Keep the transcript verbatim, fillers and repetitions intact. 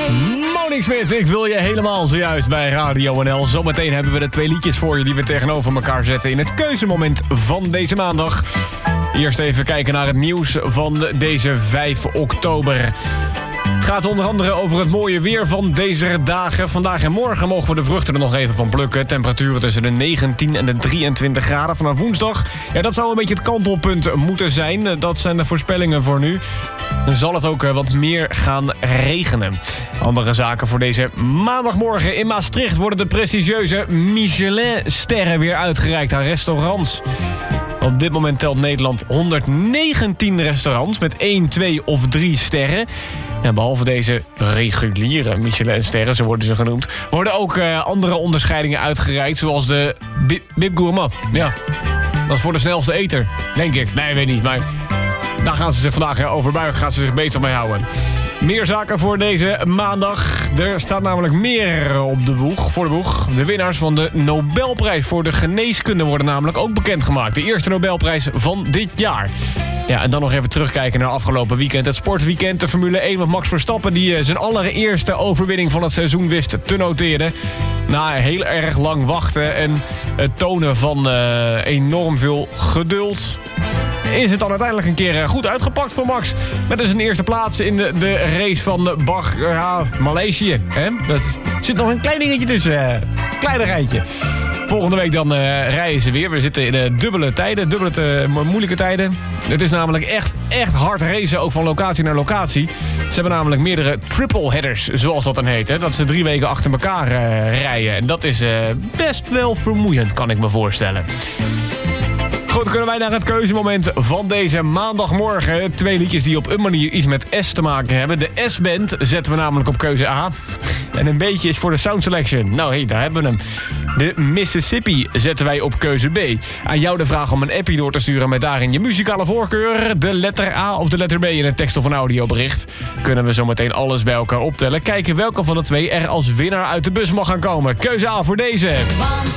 Monique Smit, ik wil je helemaal zojuist bij Radio N L. Zometeen hebben we de twee liedjes voor je die we tegenover elkaar zetten in het keuzemoment van deze maandag. Eerst even kijken naar het nieuws van deze vijf oktober. Het gaat onder andere over het mooie weer van deze dagen. Vandaag en morgen mogen we de vruchten er nog even van plukken. Temperaturen tussen de negentien en de drieëntwintig graden. Vanaf woensdag, ja, dat zou een beetje het kantelpunt moeten zijn. Dat zijn de voorspellingen voor nu. Dan zal het ook wat meer gaan regenen. Andere zaken voor deze maandagmorgen. In Maastricht worden de prestigieuze Michelin-sterren weer uitgereikt aan restaurants. Op dit moment telt Nederland honderdnegentien restaurants met één, twee of drie sterren. En behalve deze reguliere Michelin-sterren, zo worden ze genoemd, worden ook uh, andere onderscheidingen uitgereikt, zoals de Bib, Bib Gourmand. Ja, dat is voor de snelste eter, denk ik. Nee, weet niet, maar daar gaan ze zich vandaag over buigen, gaan ze zich beter mee houden. Meer zaken voor deze maandag. Er staat namelijk meer op de boeg, voor de boeg. De winnaars van de Nobelprijs voor de geneeskunde worden namelijk ook bekendgemaakt. De eerste Nobelprijs van dit jaar. Ja, en dan nog even terugkijken naar afgelopen weekend. Het sportweekend, de Formule één met Max Verstappen, die zijn allereerste overwinning van het seizoen wist te noteren. Na heel erg lang wachten en het tonen van uh, enorm veel geduld, is het dan uiteindelijk een keer goed uitgepakt voor Max. Met dus een eerste plaats in de, de race van Bach, ja, Maleisië. Hè? Dat zit nog een klein dingetje tussen. Een kleine rijtje. Volgende week dan uh, rijden ze weer. We zitten in uh, dubbele tijden, dubbele te, moeilijke tijden. Het is namelijk echt, echt hard racen, ook van locatie naar locatie. Ze hebben namelijk meerdere triple headers, zoals dat dan heet. Hè? Dat ze drie weken achter elkaar uh, rijden. En dat is uh, best wel vermoeiend, kan ik me voorstellen. Goed, dan kunnen wij naar het keuzemoment van deze maandagmorgen. Twee liedjes die op een manier iets met S te maken hebben. De S-band zetten we namelijk op keuze A. En een beetje is voor de sound selection. Nou, hé, hey, daar hebben we hem. De Mississippi zetten wij op keuze B. Aan jou de vraag om een appie door te sturen met daarin je muzikale voorkeur. De letter A of de letter B in een tekst of een audiobericht. Kunnen we zometeen alles bij elkaar optellen. Kijken welke van de twee er als winnaar uit de bus mag gaan komen. Keuze A voor deze.